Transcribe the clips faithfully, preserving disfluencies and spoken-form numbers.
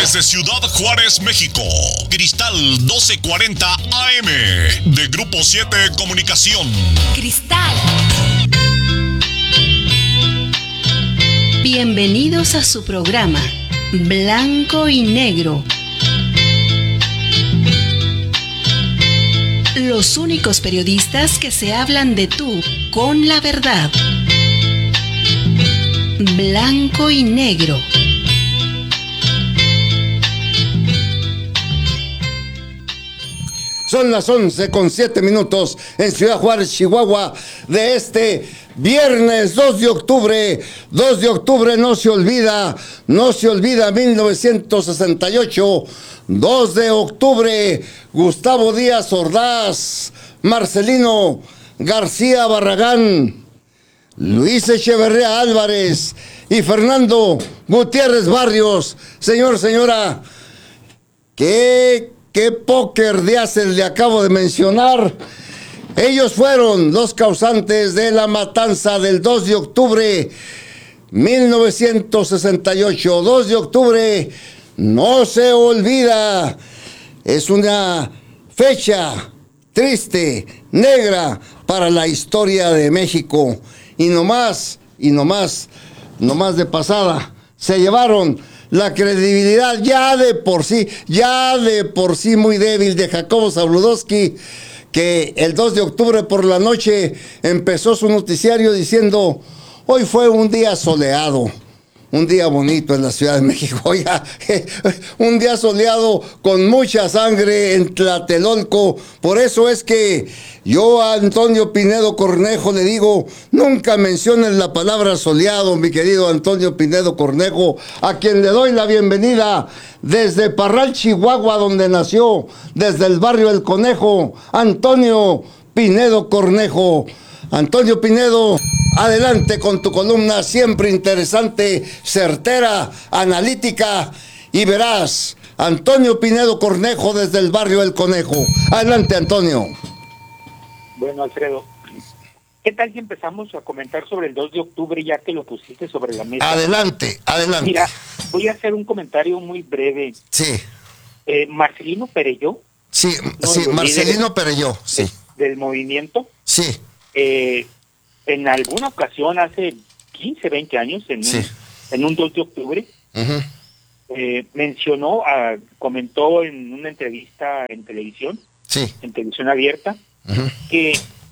Desde Ciudad Juárez, México, Cristal doce cuarenta A M, de Grupo siete Comunicación. Cristal. Bienvenidos a su programa, Blanco y Negro. Los únicos periodistas que se hablan de tú con la verdad. Blanco y Negro. Son las once con siete minutos en Ciudad Juárez, Chihuahua, de este viernes dos de octubre. dos de octubre no se olvida, no se olvida mil novecientos sesenta y ocho. dos de octubre, Gustavo Díaz Ordaz, Marcelino García Barragán, Luis Echeverría Álvarez y Fernando Gutiérrez Barrios. Señor, señora, ¿qué, qué póker de haces le acabo de mencionar? Ellos fueron los causantes de la matanza del dos de octubre mil novecientos sesenta y ocho. dos de octubre no se olvida. Es una fecha triste, negra para la historia de México. Y nomás, y nomás, nomás de pasada, se llevaron la credibilidad ya de por sí, ya de por sí muy débil de Jacobo Zabludovsky, que el dos de octubre por la noche empezó su noticiario diciendo: hoy fue un día soleado, un día bonito en la Ciudad de México. Oiga, un día soleado con mucha sangre en Tlatelolco. Por eso es que yo a Antonio Pinedo Cornejo le digo: nunca menciones la palabra soleado, mi querido Antonio Pinedo Cornejo, a quien le doy la bienvenida desde Parral, Chihuahua, donde nació, desde el barrio El Conejo, Antonio Pinedo Cornejo. Antonio Pinedo, adelante con tu columna, siempre interesante, certera, analítica y veraz. Antonio Pinedo Cornejo desde el barrio El Conejo. Adelante, Antonio. Bueno, Alfredo, ¿qué tal si empezamos a comentar sobre el dos de octubre ya que lo pusiste sobre la mesa? Adelante, adelante. Mira, voy a hacer un comentario muy breve. Sí. Eh, Marcelino Perelló. Sí, no, sí, Marcelino Perelló, sí. De, del movimiento. Sí. Eh, en alguna ocasión, hace quince, veinte años, en, sí. un, en un dos de octubre, uh-huh. eh, mencionó, uh, comentó en una entrevista en televisión, sí. en televisión abierta, uh-huh. que,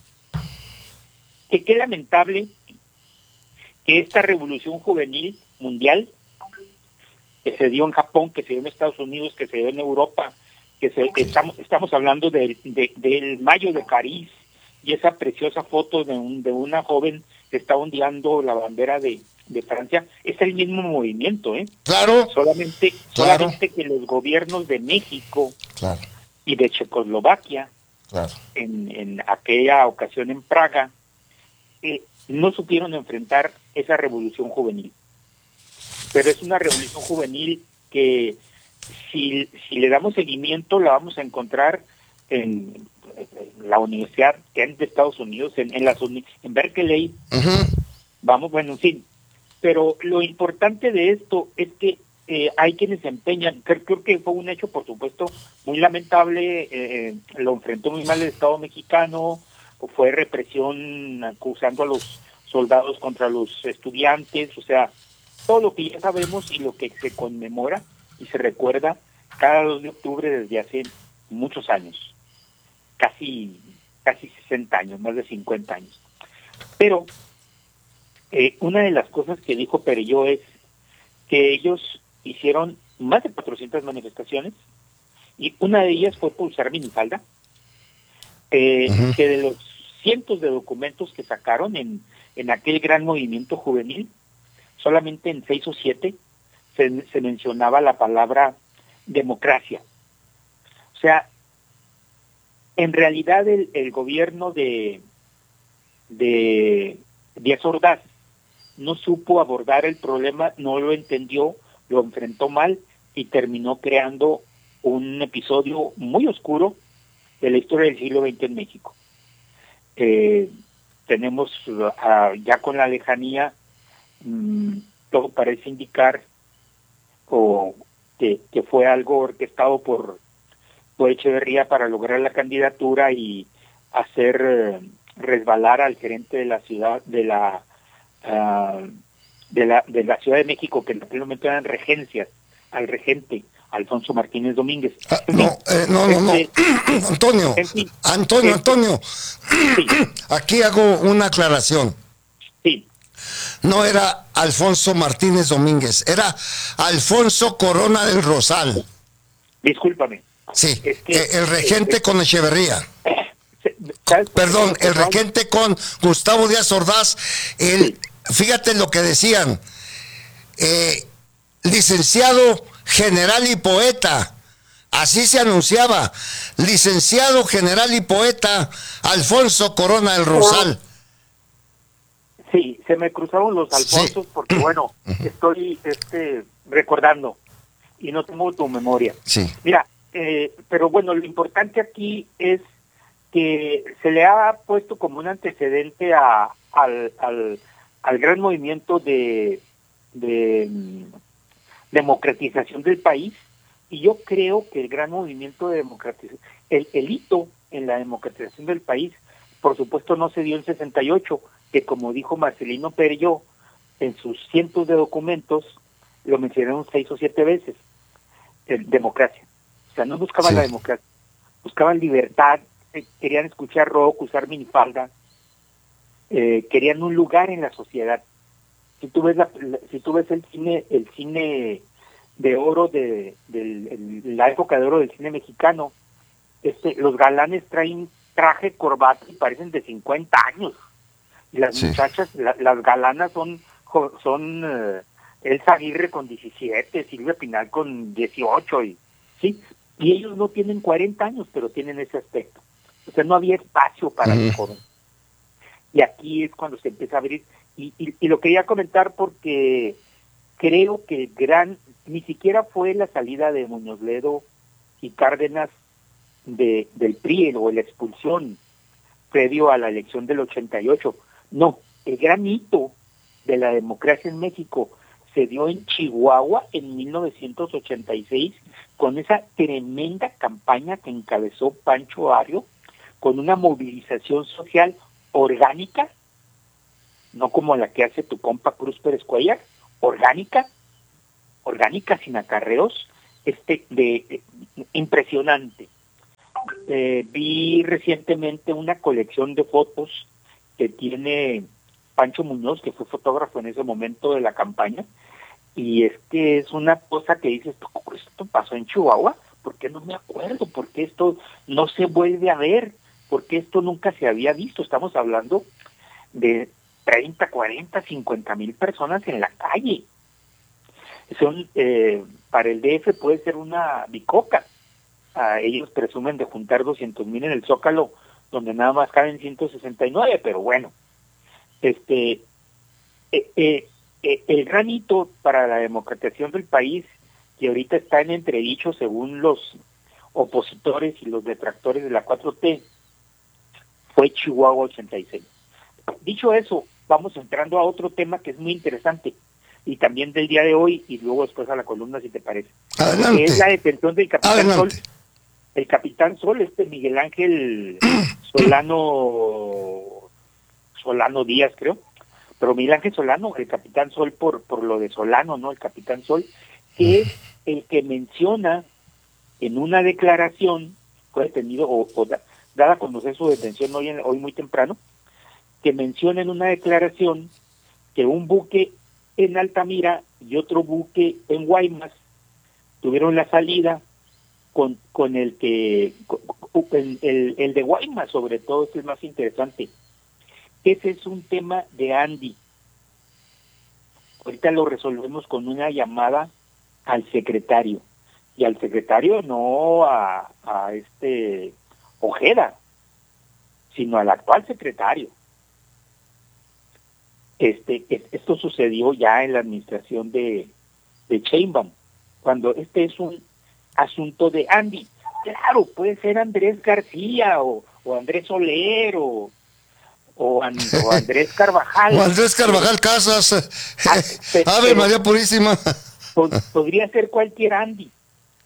que qué lamentable que esta revolución juvenil mundial, que se dio en Japón, que se dio en Estados Unidos, que se dio en Europa, que se, estamos, estamos hablando del, de, del Mayo de París, y esa preciosa foto de, un, de una joven que está ondeando la bandera de, de Francia, es el mismo movimiento, ¿eh? Claro. Solamente, claro. solamente que los gobiernos de México claro. y de Checoslovaquia, claro. en, en aquella ocasión en Praga, eh, no supieron enfrentar esa revolución juvenil. Pero es una revolución juvenil que si, si le damos seguimiento la vamos a encontrar en la universidad que es de Estados Unidos, en, en, las, en Berkeley, uh-huh. vamos, bueno, en fin. Pero lo importante de esto es que eh, hay quienes se empeñan, creo, creo que fue un hecho, por supuesto, muy lamentable, eh, lo enfrentó muy mal el Estado mexicano, fue represión acusando a los soldados contra los estudiantes, o sea, todo lo que ya sabemos y lo que se conmemora y se recuerda cada dos de octubre desde hace muchos años. Casi, casi sesenta años, más de cincuenta años. Pero eh, una de las cosas que dijo Perelló es que ellos hicieron más de cuatrocientas manifestaciones y una de ellas fue por usar minifalda, eh, uh-huh. que de los cientos de documentos que sacaron en, en aquel gran movimiento juvenil, solamente en seis o siete se, se mencionaba la palabra democracia. O sea, en realidad el, el gobierno de, de Díaz Ordaz no supo abordar el problema, no lo entendió, lo enfrentó mal y terminó creando un episodio muy oscuro de la historia del siglo veinte en México. Eh, tenemos uh, ya con la lejanía, mmm, todo parece indicar o que, que fue algo orquestado por, por Echeverría para lograr la candidatura y hacer eh, resbalar al gerente de la ciudad, de la, uh, de la de la Ciudad de México, que en aquel momento eran regencias, al regente Alfonso Martínez Domínguez. Ah, no, eh, no, no, no, Este, Antonio, en fin, Antonio, este, Antonio, sí, aquí hago una aclaración. sí, No era Alfonso Martínez Domínguez, era Alfonso Corona del Rosal. discúlpame. Sí, Es que, eh, el regente eh, con Echeverría. ¿sabes? Perdón, el regente con Gustavo Díaz Ordaz. El, fíjate lo que decían. Eh, licenciado, general y poeta. Así se anunciaba. Licenciado, general y poeta Alfonso Corona del Rosal. Sí, se me cruzaron los Alfonsos Sí. porque, bueno, estoy este, recordando y no tengo tu memoria. Sí. Mira, eh, pero bueno, lo importante aquí es que se le ha puesto como un antecedente a, al, al, al gran movimiento de, de mm, democratización del país, y yo creo que el gran movimiento de democratización, el, el hito en la democratización del país, por supuesto no se dio en sesenta y ocho, que como dijo Marcelino Perelló, en sus cientos de documentos, lo mencionaron seis o siete veces, en democracia. O sea, no buscaban Sí. la democracia, buscaban libertad, eh, querían escuchar rock, usar minifalda, eh, querían un lugar en la sociedad. Si tú ves la, la- si tú ves el cine, el cine de oro de, del- el- la época de oro del cine mexicano, este, los galanes traen traje, corbata y parecen de cincuenta años. Y las Sí. muchachas, la- las galanas son jo- son eh, Elsa Aguirre con diecisiete, Silvia Pinal con dieciocho, y sí, y ellos no tienen cuarenta años, pero tienen ese aspecto. O sea, no había espacio para los jóvenes. Y aquí es cuando se empieza a abrir, y, y, y lo quería comentar porque creo que el gran, ni siquiera fue la salida de Muñoz Ledo y Cárdenas de, del P R I o la expulsión previo a la elección del ochenta y ocho. No, el gran hito de la democracia en México se dio en Chihuahua en mil novecientos ochenta y seis con esa tremenda campaña que encabezó Pancho Barrio, con una movilización social orgánica, no como la que hace tu compa Cruz Pérez Cuellar, orgánica, orgánica sin acarreos, este de, de impresionante. Eh, vi recientemente una colección de fotos que tiene Pancho Muñoz, que fue fotógrafo en ese momento de la campaña, y es que es una cosa que dices, esto pasó en Chihuahua, ¿por qué no me acuerdo? ¿Por qué esto no se vuelve a ver? ¿Por qué esto nunca se había visto? Estamos hablando de treinta, cuarenta, cincuenta mil personas en la calle. Son, eh, para el D F puede ser una bicoca. Uh, ellos presumen de juntar doscientos mil en el Zócalo, donde nada más caben ciento sesenta y nueve, pero bueno, este eh, eh, eh, el gran hito para la democratización del país, que ahorita está en entredicho según los opositores y los detractores de la cuatro T, fue Chihuahua ochenta y seis. Dicho eso, vamos entrando a otro tema que es muy interesante, y también del día de hoy, y luego después a la columna, si te parece. Adelante. Que es la detención del capitán Adelante. Sol. El capitán Sol, este Miguel Ángel Solano, Solano Díaz, creo, pero Miguel Ángel Solano, el capitán Sol por, por lo de Solano, ¿no? El capitán Sol, que es el que menciona en una declaración, fue detenido, o, o da, dada a conocer su detención hoy, en, hoy muy temprano, que menciona en una declaración que un buque en Altamira y otro buque en Guaymas tuvieron la salida con con el que con, el, el, el de Guaymas, sobre todo, es el más interesante. Ese es un tema de Andy. Ahorita lo resolvemos con una llamada al secretario, y al secretario no a, a este Ojeda, sino al actual secretario. Este, esto sucedió ya en la administración de, de Sheinbaum, cuando este es un asunto de Andy. Claro, puede ser Andrés García o, o Andrés Soler o, o, And, o Andrés Carvajal. O Andrés Carvajal Casas. Ah, pero, Ave María Purísima. Pod, podría ser cualquier Andy,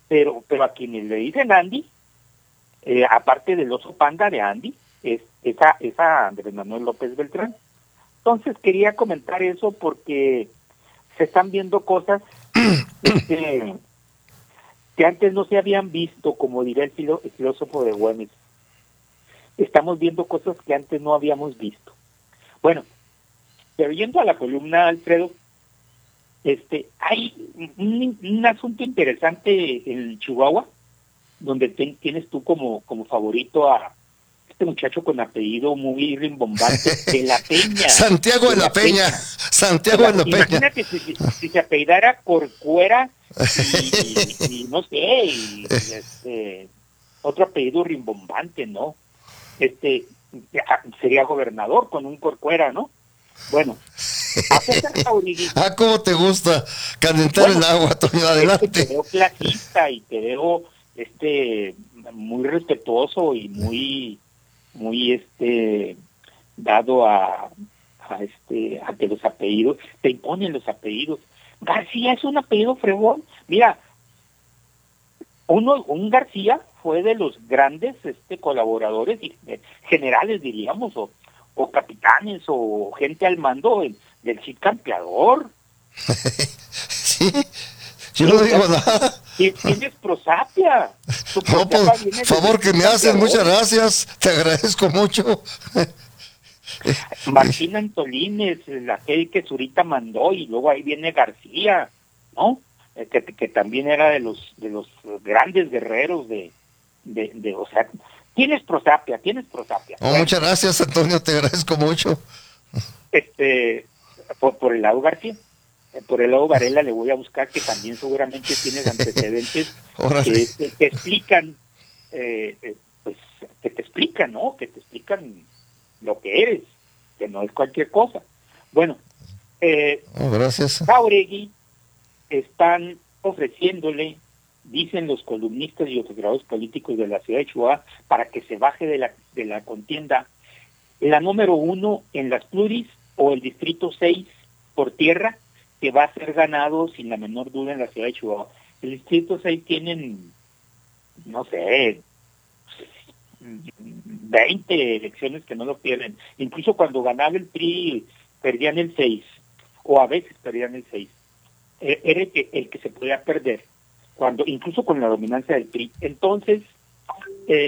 pero pero a quienes le dicen Andy, eh, aparte del oso panda de Andy, es esa, esa Andrés Manuel López Beltrán. Entonces quería comentar eso porque se están viendo cosas este, que antes no se habían visto, como diría el, filo, el filósofo de Güemes. Estamos viendo cosas que antes no habíamos visto. Bueno, pero yendo a la columna, Alfredo, este, hay un, un asunto interesante en Chihuahua, donde te, tienes tú como, como favorito a este muchacho con apellido muy rimbombante, de la Peña. Santiago de, de la, la Peña. Peña. Santiago de la Peña. Imagínate si, si, si se apellidara Corcuera y, y, y no sé, y, y este, otro apellido rimbombante, ¿no? Este, sería gobernador con un Corcuera, ¿no? Bueno, a César Jauregui. Ah, cómo te gusta calentar bueno, el agua, Toño, adelante. Es que te veo clasista y te veo este muy respetuoso y muy muy este dado a, a este a que los apellidos te imponen los apellidos. García es un apellido fregón. Mira, uno un García fue de los grandes este colaboradores y generales, diríamos, o, o capitanes o gente al mando del, del Cid Campeador. Sí, yo no digo nada. Tienes prosapia. No, por favor que me haces, muchas gracias, te agradezco mucho. Martín Antolínez, aquel que Zurita mandó, y luego ahí viene García, ¿no? Que, que también era de los de los grandes guerreros de, de, de o sea, tienes prosapia, tienes prosapia. Oh, bueno, muchas gracias, Antonio, te agradezco mucho. Este, por, por el lado García. Por el lado Varela le voy a buscar, que también seguramente tienes antecedentes que, que te explican, eh, eh, pues, que te explican, ¿no? Que te explican lo que eres, que no es cualquier cosa. Bueno, eh, oh, gracias. Jauregui están ofreciéndole, dicen los columnistas y los grados políticos de la ciudad de Chihuahua, para que se baje de la, de la contienda, la número uno en las pluris o el distrito seis por tierra, que va a ser ganado sin la menor duda en la ciudad de Chihuahua. El distrito seis tienen, no sé, veinte elecciones que no lo pierden. Incluso cuando ganaba el P R I, perdían el seis, o a veces perdían el seis. Era el que, el que se podía perder, cuando incluso con la dominancia del P R I. Entonces,